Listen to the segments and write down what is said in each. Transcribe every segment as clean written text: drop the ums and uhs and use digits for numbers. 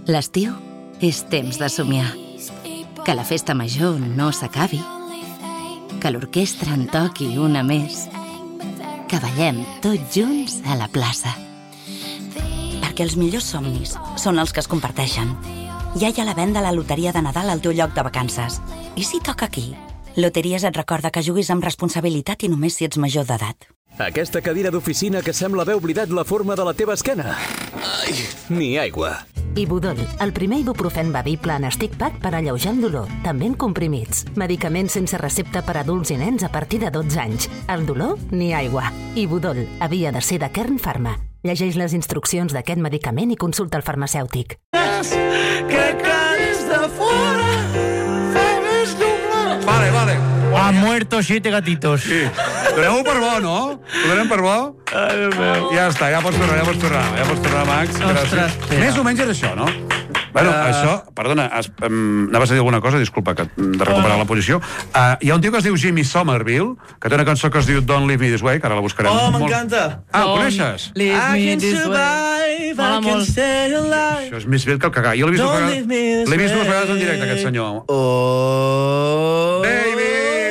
L'estiu és temps de somiar. Que la festa major no s'acabi. Que l'orquestra en toqui una més. Que ballem tots junts a la plaça. Perquè els millors somnis són els que es comparteixen. Ja hi ha la venda a la loteria de Nadal al teu lloc de vacances. I si toca aquí? Loteries et recorda que juguis amb responsabilitat i només si ets major d'edat. Aquesta cadira d'oficina que sembla haver oblidat la forma de la teva esquena. Ai, ni aigua. Ibudol, el primer ibuprofen bevible en stick-pack per alleujar el dolor, també en comprimits. Medicaments sense recepta per a adults i nens a partir de 12 anys. El dolor, ni aigua. Ibudol, havia de ser de Kern Pharma. Llegeix les instruccions d'aquest medicament i consulta el farmacèutic. Que caes de fora, febes d'un... Vale. Ha muerto 7 gatitos. Sí. Donem-ho per bo, no? Ho donem per bo? Ai, Déu meu. Ja està, ja pots tornar, Max. Ostres, Més o menys és això, no? Bueno, això, perdona, anaves a dir alguna cosa, disculpa, de recuperar la posició. Hi ha un tio que es diu Jimmy Somerville, que té una cançó que es diu Don't Leave Me This Way, que ara la buscarem. Oh, m'encanta. Ho coneixes? I can survive, I can stay alive. Això és més bé que el cagar. Jo l'he vist dues vegades en directe, aquest senyor. Oh, Baby!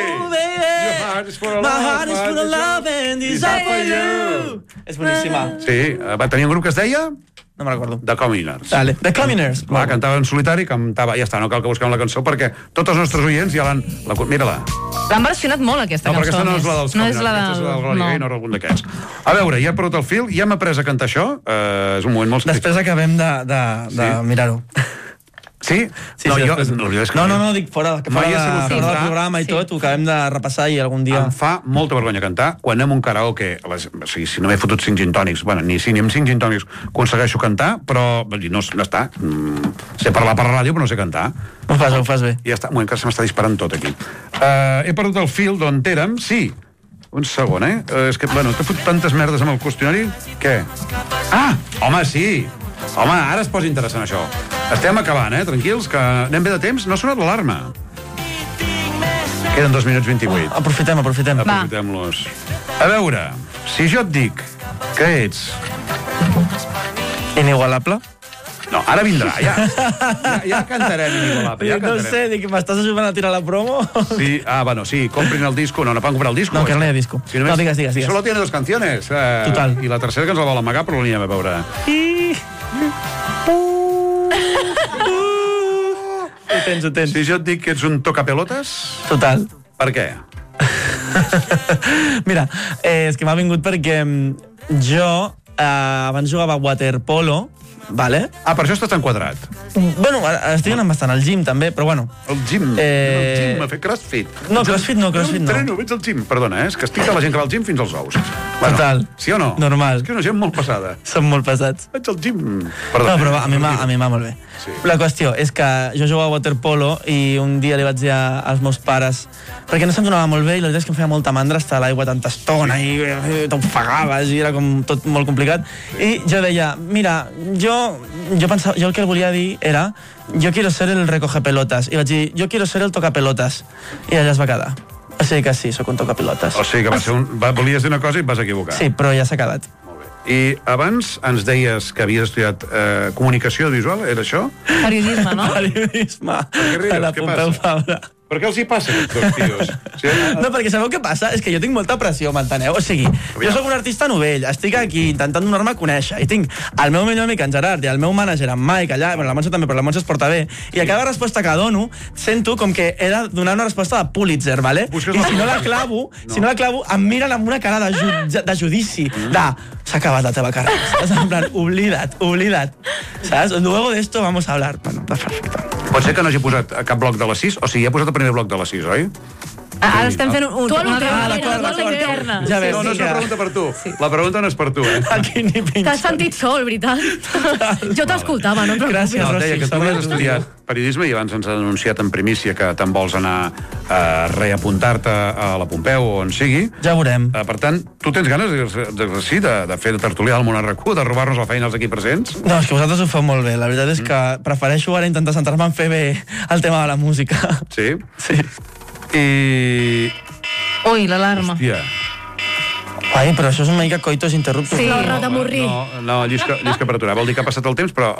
my heart is full of love and desire for you. És boníssima. Sí, va tenir un grup que es deia... No me'n recordo. The Commoners. Dale, The Commoners. Va, cantava en solitari, cantava... Ja està, no cal que busquem la cançó, perquè tots els nostres oients ja l'han... Mira-la. L'han versionat molt, aquesta No, cançó. perquè aquesta no és la dels Commoners, aquesta és la del Gloria Gaynor o algun d'aquests. A veure, ja he perdut el fil, ja hem après a cantar això, és un moment molt... Després acabem de mirar-ho. Sí? No, dic fora del programa i tot, ho acabem de repassar i algun dia... Em fa molta vergonya cantar quan anem a un karaoke, o sigui, si no m'he fotut 5 gin tònics, bueno, ni amb 5 gin tònics aconsegueixo cantar, però no està. Sé parlar per la ràdio, però no sé cantar. Ho fas bé. Ja està, un moment que se m'està disparant tot aquí. He perdut el fil d'on érem, sí. Un segon, És que, bueno, t'he fotut tantes merdes amb el qüestionari, què? Ah, home, sí! Home, ara es posa interessant això. Estem acabant, tranquils, que anem bé de temps. No ha sonat l'alarma. Queden 2 minuts 28. Aprofitem. Aprofitem-los. A veure, si jo et dic que ets... Inigualable? No, ara vindrà, ja cantarem Inigualable. No sé, dic, m'estàs ajudant a tirar la promo? Sí, bueno, sí, comprin el disco. No poden comprar el disco. No, que no hi ha disco. No, digues. Solo tiene 2 canciones. Total. I la tercera que ens la vol amagar, però l'aníem a veure. Ho tens. Si jo et dic que ets un tocapelotes... Total. Per què? Mira, és que m'ha vingut perquè jo abans jugava a waterpolo, vale? Per això estàs tan quadrat. Bueno, estic anant bastant al gym, també, però bueno. El gym? A fer crossfit? No, crossfit no. No entreno, veig al gym. Perdona, és que estic de la gent que va al gym fins als ous. Total. Sí o no? Normal. És que és una gent molt passada. Són molt pesats. Vaig al gym. Perdona. No, però a mi m'ha molt bé. Sí. La qüestió és que jo jugava a waterpolo i un dia li vaig dir als meus pares, perquè no se'm donava molt bé i la veritat és que em feia molta mandra estar a l'aigua tanta estona i t'ofegaves i era com tot molt complicat. I jo deia, mira, jo pensava, jo el que volia dir era yo quiero ser el recogepelotas i vaig dir, yo quiero ser el tocapelotas i allà es va quedar. O sigui que sí, sóc un tocapelotas. O sigui que volies dir una cosa i et vas equivocar. Sí, però ja s'ha quedat. I abans ens deies que havies estudiat comunicació visual, era això? Periodisme, no? Periodisme. A la Pompeu Fabra. Per què els hi passa, aquests dos tios? No, perquè sabeu què passa? És que jo tinc molta pressió, m'enteneu? O sigui, jo sóc un artista novell, estic aquí intentant donar-me a conèixer, i tinc el meu millor amic, en Gerard, i el meu mànager, en Mike, allà, bueno, la Montse també, però la Montse es porta bé, i a cada resposta que dono, sento com que he de donar una resposta de Pulitzer, vale? I si no la clavo, em miren amb una cara de judici, s'ha acabat la teva carrera. En plan, oblida't. Saps? Luego de esto vamos a hablar. Bueno, perfecte. Pot ser que no hagi posat cap bloc de les 6? O sigui, ha posat el primer bloc de les 6, oi? Ara estem fent una interna. No és una pregunta per tu. La pregunta no és per tu, Aquí ni pinxa. T'has sentit sol, veritat? Jo t'escoltava, no et preocupis. Gràcies, Rossi. Deia que tu has estudiat periodisme i abans ens ha denunciat en primícia que te'n vols anar a reapuntar-te a la Pompeu o on sigui. Ja veurem. Per tant, tu tens ganes d'exercir, de fer de tertulià al Món RQ, de robar-nos la feina als aquí presents? No, és que vosaltres ho feu molt bé. La veritat és que prefereixo ara intentar centrar-me en fer bé el tema de la música. Sí? Sí. Ui, l'alarma. Hòstia. Ai, però això és una mica coitos interruptos. Sí, l'hora de morir. No, llisca per aturar. Vol dir que ha passat el temps, però